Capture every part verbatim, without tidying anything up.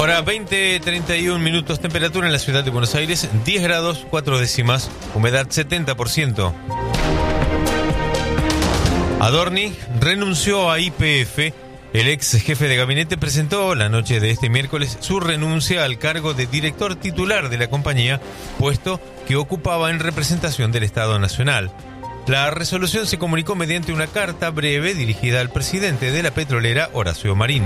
Ahora veinte, treinta y un minutos, temperatura en la ciudad de Buenos Aires, diez grados, cuatro décimas, humedad setenta por ciento. Adorni renunció a Y P F. El ex jefe de gabinete presentó la noche de este miércoles su renuncia al cargo de director titular de la compañía, puesto que ocupaba en representación del Estado Nacional. La resolución se comunicó mediante una carta breve dirigida al presidente de la petrolera, Horacio Marín.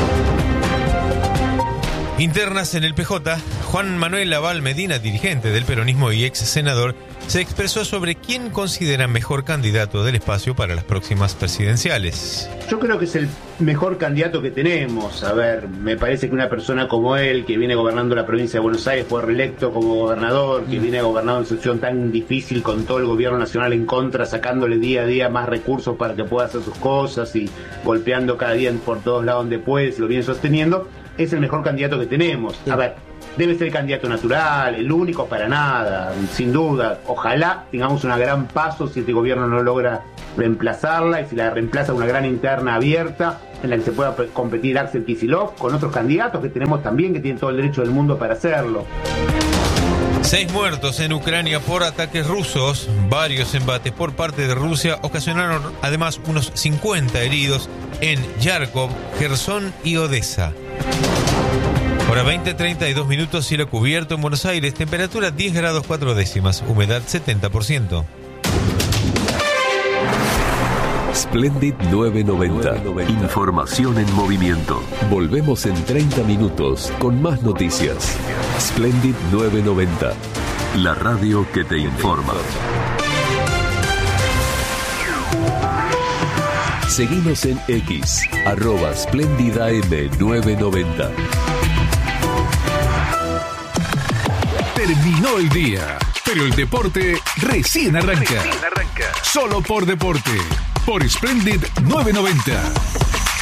Internas en el P J, Juan Manuel Aval Medina, dirigente del peronismo y ex senador, se expresó sobre quién considera mejor candidato del espacio para las próximas presidenciales. Yo creo que es el mejor candidato que tenemos. A ver, me parece que una persona como él, que viene gobernando la provincia de Buenos Aires, fue reelecto como gobernador, que viene gobernando en una situación tan difícil con todo el gobierno nacional en contra, sacándole día a día más recursos para que pueda hacer sus cosas y golpeando cada día por todos lados donde puede, se lo viene sosteniendo. Es el mejor candidato que tenemos. A ver, debe ser el candidato natural, el único para nada, sin duda. Ojalá tengamos una gran paso si este gobierno no logra reemplazarla y si la reemplaza una gran interna abierta en la que se pueda competir Axel Kicillof con otros candidatos que tenemos también, que tienen todo el derecho del mundo para hacerlo. Seis muertos en Ucrania por ataques rusos. Varios embates por parte de Rusia ocasionaron además unos cincuenta heridos en Yarkov, Gerson y Odessa. Hora veinte, treinta y dos minutos, cielo cubierto en Buenos Aires, temperatura diez grados cuatro décimas, humedad setenta por ciento. Splendid nueve noventa. Información en movimiento. Volvemos en treinta minutos con más noticias. Splendid nueve noventa. La radio que te informa. Seguinos en X, arroba Splendid A M nueve noventa. Terminó el día, pero el deporte recién arranca. Recién arranca. Solo por deporte, por Splendid nueve noventa.